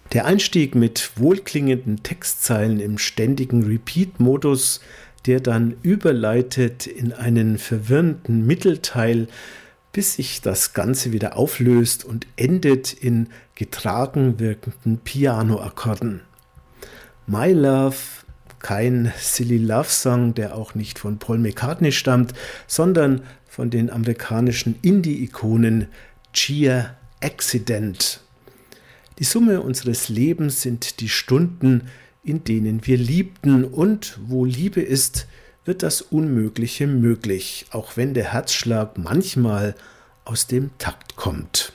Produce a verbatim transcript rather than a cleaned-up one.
Der Einstieg mit wohlklingenden Textzeilen im ständigen Repeat-Modus, der dann überleitet in einen verwirrenden Mittelteil, bis sich das Ganze wieder auflöst und endet in getragen wirkenden Pianoakkorden. My Love, kein Silly Love Song, der auch nicht von Paul McCartney stammt, sondern von den amerikanischen Indie-Ikonen Sheer Accident. Die Summe unseres Lebens sind die Stunden, in denen wir liebten, und wo Liebe ist, wird das Unmögliche möglich, auch wenn der Herzschlag manchmal aus dem Takt kommt.